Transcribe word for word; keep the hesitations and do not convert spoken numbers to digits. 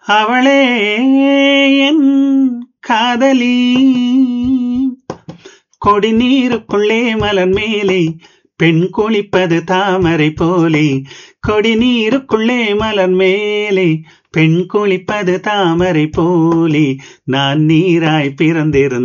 அவளே என் காதலி. கொடி நீருக்குள்ளே மலர் மேலே பெண் குளிப்பது தாமரை போலே. கொடி நீருக்குள்ளே மலர் மேலே பெண் குளிப்பது தாமரை போலே. நான் நீராய் பிறந்திருந்தேன்